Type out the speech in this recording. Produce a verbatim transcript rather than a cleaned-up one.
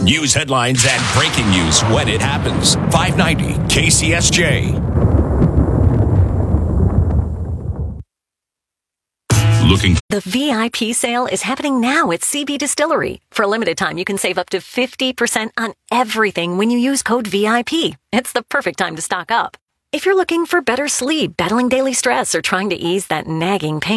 News headlines and breaking news when it happens. five ninety K C S J. Looking. The V I P sale is happening now at C B Distillery. For a limited time, you can save up to fifty percent on everything when you use code V I P. It's the perfect time to stock up. If you're looking for better sleep, battling daily stress, or trying to ease that nagging pain,